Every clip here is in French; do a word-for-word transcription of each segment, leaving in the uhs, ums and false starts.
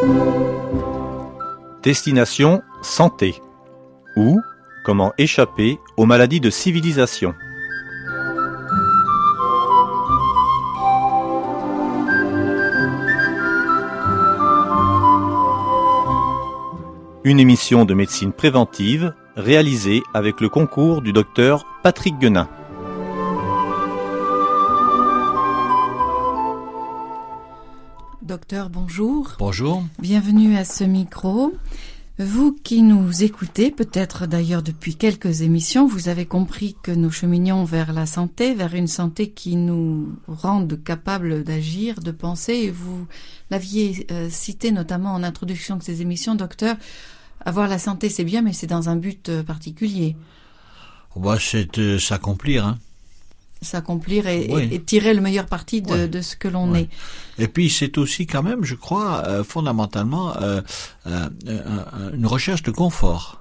Destination santé ou comment échapper aux maladies de civilisation. Une émission de médecine préventive réalisée avec le concours du docteur Patrick Guenin. Docteur, bonjour. Bonjour. Bienvenue à ce micro. Vous qui nous écoutez, peut-être d'ailleurs depuis quelques émissions, vous avez compris que nous cheminions vers la santé, vers une santé qui nous rende capables d'agir, de penser. Et vous l'aviez euh, cité notamment en introduction de ces émissions, docteur. Avoir la santé, c'est bien, mais c'est dans un but euh, particulier. Bah, c'est euh, s'accomplir, hein. S'accomplir et, oui. et, et tirer le meilleur parti de, ouais. de ce que l'on ouais. est. Et puis c'est aussi quand même, je crois, euh, fondamentalement, euh, euh, euh, une recherche de confort.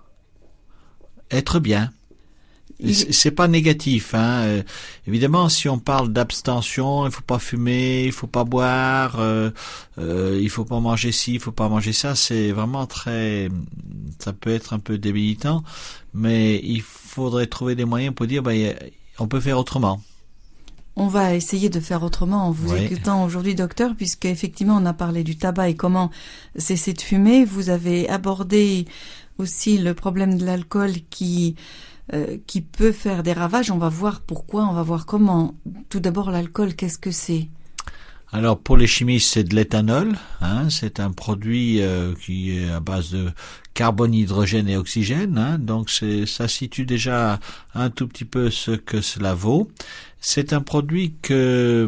Être bien. Il... C'est pas négatif, hein. Euh, évidemment, si on parle d'abstention, il faut pas fumer, il faut pas boire, euh, euh, il faut pas manger ci, il faut pas manger ça. C'est vraiment très, ça peut être un peu débilitant, mais il faudrait trouver des moyens pour dire, ben, y a, on peut faire autrement. On va essayer de faire autrement en vous oui. écoutant aujourd'hui, docteur, puisque effectivement on a parlé du tabac et comment cesser de fumer. Vous avez abordé aussi le problème de l'alcool qui euh, qui peut faire des ravages. On va voir pourquoi, on va voir comment. Tout d'abord, l'alcool, qu'est-ce que c'est ? Alors pour les chimistes, c'est de l'éthanol. Hein, c'est un produit euh, qui est à base de carbone, hydrogène et oxygène. Hein, donc c'est, ça situe déjà un tout petit peu ce que cela vaut. C'est un produit que,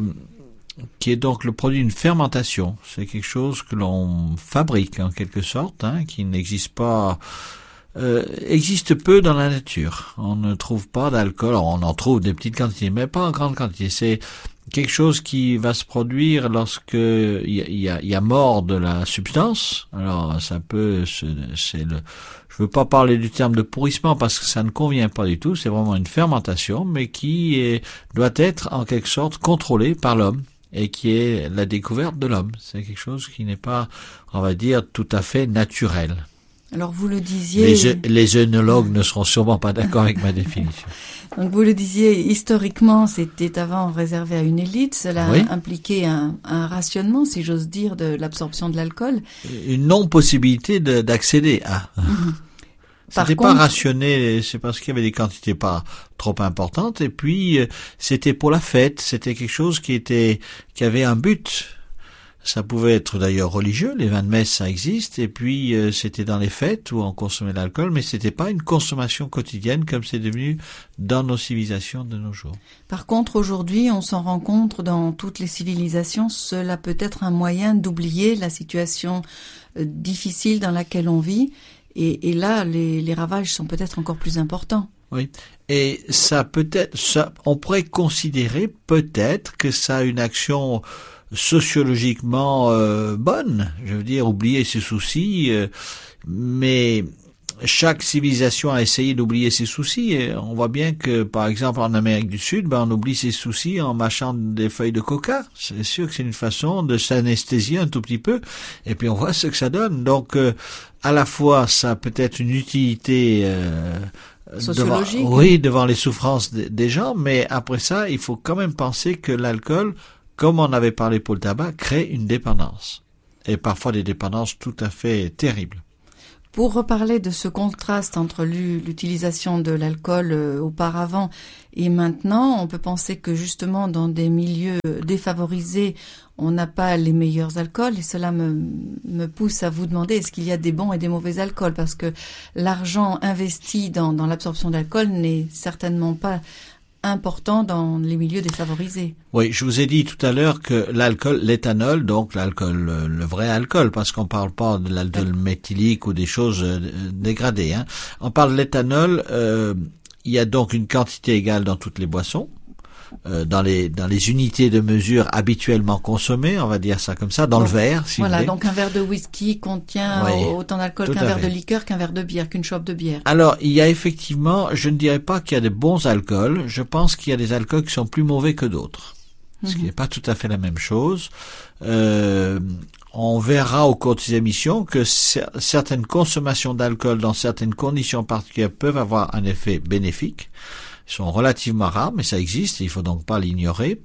qui est donc le produit d'une fermentation. C'est quelque chose que l'on fabrique en quelque sorte, hein, qui n'existe pas, euh, existe peu dans la nature. On ne trouve pas d'alcool. Alors on en trouve des petites quantités, mais pas en grande quantité. C'est quelque chose qui va se produire lorsque il y a, y a, y a mort de la substance. Alors ça peut, c'est le, je veux pas parler du terme de pourrissement parce que ça ne convient pas du tout. C'est vraiment une fermentation, mais qui est, doit être en quelque sorte contrôlée par l'homme et qui est la découverte de l'homme. C'est quelque chose qui n'est pas, on va dire, tout à fait naturel. Alors vous le disiez... Les, les œnologues ne seront sûrement pas d'accord avec ma définition. Donc vous le disiez, historiquement, c'était avant réservé à une élite. Cela oui. impliquait un, un rationnement, si j'ose dire, de l'absorption de l'alcool. Une non-possibilité de, d'accéder à. Mm-hmm. C'était pas rationné, c'est parce qu'il y avait des quantités pas trop importantes. Et puis, c'était pour la fête. C'était quelque chose qui était, qui avait un but. Ça pouvait être d'ailleurs religieux, les vins de messe ça existe, et puis euh, c'était dans les fêtes où on consommait de l'alcool, mais c'était pas une consommation quotidienne comme c'est devenu dans nos civilisations de nos jours. Par contre, aujourd'hui, on s'en rend compte dans toutes les civilisations, cela peut être un moyen d'oublier la situation euh, difficile dans laquelle on vit, et, et là, les, les ravages sont peut-être encore plus importants. Oui, et ça peut-être, ça, on pourrait considérer peut-être que ça a une action sociologiquement euh, bonne, je veux dire oublier ses soucis, euh, mais chaque civilisation a essayé d'oublier ses soucis et on voit bien que par exemple en Amérique du Sud, ben on oublie ses soucis en mâchant des feuilles de coca. C'est sûr que c'est une façon de s'anesthésier un tout petit peu et puis on voit ce que ça donne. Donc euh, à la fois ça a peut-être une utilité euh, sociologique, devant, oui, devant les souffrances des, des gens, mais après ça il faut quand même penser que l'alcool, comme on avait parlé pour le tabac, crée une dépendance. Et parfois des dépendances tout à fait terribles. Pour reparler de ce contraste entre l'utilisation de l'alcool euh, auparavant et maintenant, on peut penser que justement dans des milieux défavorisés, on n'a pas les meilleurs alcools. Et cela me, me pousse à vous demander, est-ce qu'il y a des bons et des mauvais alcools ? Parce que l'argent investi dans, dans l'absorption d'alcool n'est certainement pas important dans les milieux défavorisés. Oui, je vous ai dit tout à l'heure que l'alcool, l'éthanol, donc l'alcool, le, le vrai alcool, parce qu'on parle pas de l'alcool méthylique ou des choses euh, dégradées. Hein. On parle de l'éthanol. Euh, il y a donc une quantité égale dans toutes les boissons. Euh, dans les dans les unités de mesure habituellement consommées, on va dire ça comme ça, dans donc, le verre, si voilà, vous voulez. Donc un verre de whisky contient oui, autant d'alcool qu'un verre fait. de liqueur, qu'un verre de bière, qu'une chope de bière. Alors, il y a effectivement, je ne dirais pas qu'il y a des bons alcools, je pense qu'il y a des alcools qui sont plus mauvais que d'autres. ce qui n'est pas tout à fait la même chose. Euh, on verra au cours de ces émissions que cer- certaines consommations d'alcool dans certaines conditions particulières peuvent avoir un effet bénéfique. Ils sont relativement rares, mais ça existe, et il faut donc pas l'ignorer.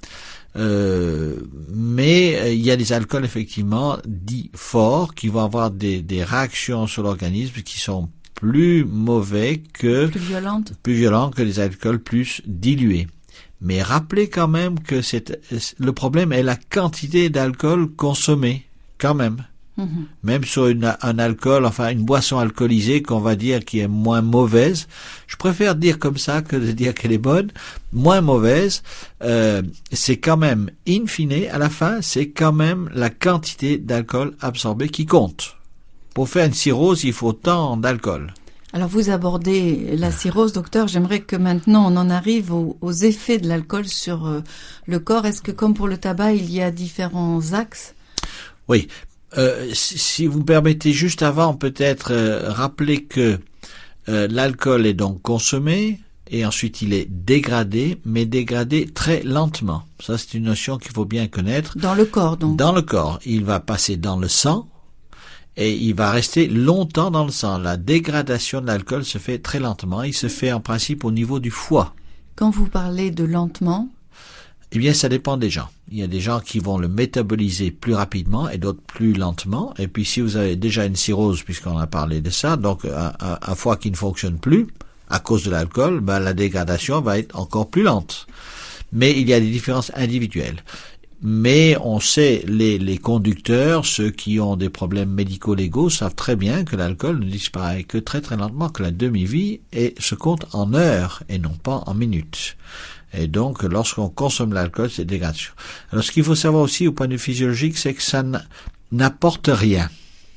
Euh, mais euh, il y a des alcools effectivement dits forts qui vont avoir des, des réactions sur l'organisme qui sont plus mauvais que plus violentes, plus violents que les alcools plus dilués. Mais rappelez quand même que c'est, le problème est la quantité d'alcool consommée, quand même. Mmh. Même sur une, un alcool, enfin une boisson alcoolisée qu'on va dire qui est moins mauvaise, je préfère dire comme ça que de dire qu'elle est bonne, moins mauvaise, euh, c'est quand même, in fine, à la fin, c'est quand même la quantité d'alcool absorbé qui compte. Pour faire une cirrhose, il faut tant d'alcool. Alors vous abordez la cirrhose, docteur. J'aimerais que maintenant on en arrive aux, aux effets de l'alcool sur euh, le corps. Est-ce que comme pour le tabac, il y a différents axes? Oui. Euh, si, si vous me permettez juste avant peut-être euh, rappeler que euh, l'alcool est donc consommé et ensuite il est dégradé, mais dégradé très lentement. Ça c'est une notion qu'il faut bien connaître. Dans le corps donc. Dans le corps. Il va passer dans le sang. Et il va rester longtemps dans le sang. La dégradation de l'alcool se fait très lentement. Il se fait en principe au niveau du foie. Quand vous parlez de lentement? Eh bien, ça dépend des gens. Il y a des gens qui vont le métaboliser plus rapidement et d'autres plus lentement. Et puis, si vous avez déjà une cirrhose, puisqu'on a parlé de ça, donc un, un, un foie qui ne fonctionne plus à cause de l'alcool, ben, la dégradation va être encore plus lente. Mais il y a des différences individuelles. Mais on sait, les, les conducteurs, ceux qui ont des problèmes médico-légaux, savent très bien que l'alcool ne disparaît que très très lentement, que la demi-vie et se compte en heures et non pas en minutes. Et donc, lorsqu'on consomme l'alcool, c'est dégradation. Alors, ce qu'il faut savoir aussi au point de vue physiologique, c'est que ça n'apporte rien.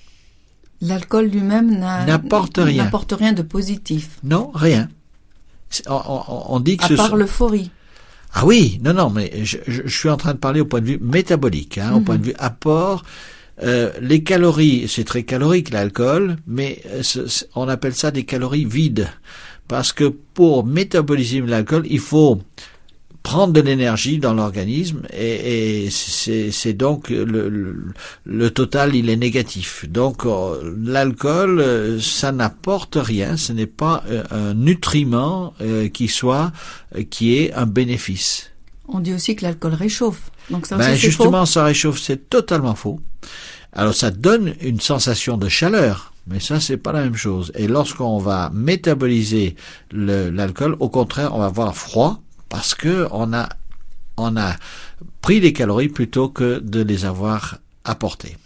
L'alcool lui-même n'a, n'apporte rien. n'apporte rien de positif. Non, rien. On, on, on dit que à ce part sont... l'euphorie. Ah oui, non, non, mais je, je, je suis en train de parler au point de vue métabolique, hein, mmh. au point de vue apport. Euh, les calories, c'est très calorique l'alcool, mais euh, on appelle ça des calories vides. Parce que pour métaboliser l'alcool, il faut prendre de l'énergie dans l'organisme et, et c'est, c'est donc le, le, le total, il est négatif. Donc euh, l'alcool, ça n'apporte rien, ce n'est pas euh, un nutriment euh, qui soit, euh, qui est un bénéfice. On dit aussi que l'alcool réchauffe. Donc ça aussi, ben, c'est justement, faux. Ça réchauffe, c'est totalement faux. Alors ça donne une sensation de chaleur. Mais ça, c'est pas la même chose. Et lorsqu'on va métaboliser le, l'alcool, au contraire, on va avoir froid parce que on a, on a pris les calories plutôt que de les avoir apportées.